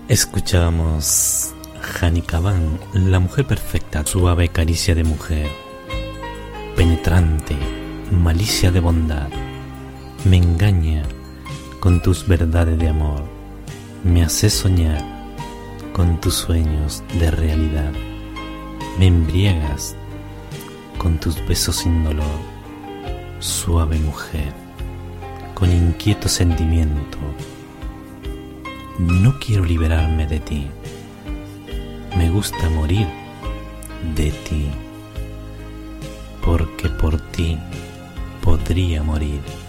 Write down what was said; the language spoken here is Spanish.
Escuchamos Hani Kaban, la mujer perfecta, suave caricia de mujer, penetrante, malicia de bondad, me engaña con tus verdades de amor, me hace soñar con tus sueños de realidad, me embriagas con tus besos sin dolor, suave mujer, con inquieto sentimiento. No quiero liberarme de ti, me gusta morir de ti, porque por ti podría morir.